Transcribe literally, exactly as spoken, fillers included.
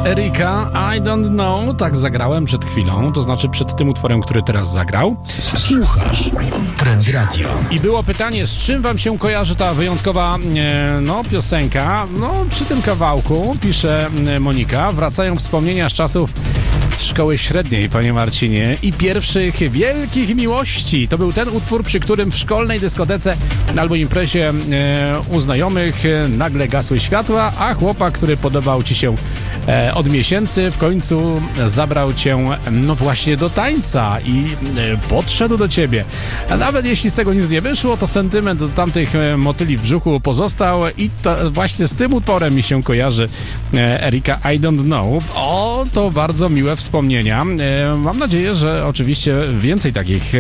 Erika, I don't know, tak zagrałem przed chwilą, to znaczy przed tym utworem, który teraz zagrał. Słuchasz Trend Radio. I było pytanie, z czym wam się kojarzy ta wyjątkowa e, no, piosenka? No, przy tym kawałku, pisze Monika, wracają wspomnienia z czasów szkoły średniej, panie Marcinie, i pierwszych wielkich miłości. To był ten utwór, przy którym w szkolnej dyskotece albo imprezie e, u znajomych e, nagle gasły światła, a chłopak, który podobał ci się e, od miesięcy, w końcu zabrał cię, no właśnie, do tańca i e, podszedł do ciebie. A nawet jeśli z tego nic nie wyszło, to sentyment do tamtych e, motyli w brzuchu pozostał i to właśnie z tym utworem mi się kojarzy e, Erika, I don't know. O, to bardzo miłe wspomnienia. E, mam nadzieję, że oczywiście więcej takich